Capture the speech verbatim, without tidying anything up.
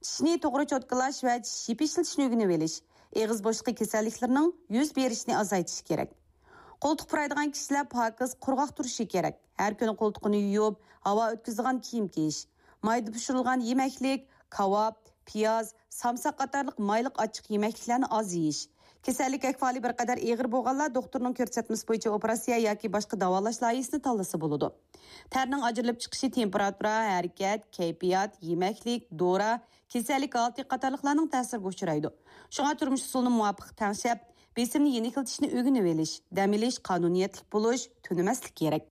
Tishni to'g'ri cho'tkalash va tish yip ishlatishni o'rganib olish, og'iz bo'shliqi kasalliklarining yuz berishini azaytish kerak. Qo'ltiq puraydigan kishilar pokiz, qurg'oq turishi kerak. Har kuni qo'ltiqni yuvib, havo o'tkazadigan kiyim kiyish, mayda pishirilgan yemaklik, kavob, piyoz, samsaq qatorliq mayliq ochiq yemakliklarni oz yeyish. Kasallik ahvoli bir qadar og'ir bo'lganlar doktorning ko'rsatmasi bo'yicha operatsiya yoki boshqa davolash loyihasini tanlasa bo'ladi. Terning ajralib chiqishi temperatura, harakat, kayfiyat, yemaklik, dora, kasallik holati qatorliqlarning ta'siriga uchraydi. Shunga turmush usulini muvofiq tanlab, besimni yenikiltishni o'rganib olish, dam olish, qonuniyatlik bo'lish, tunimaslik kerak.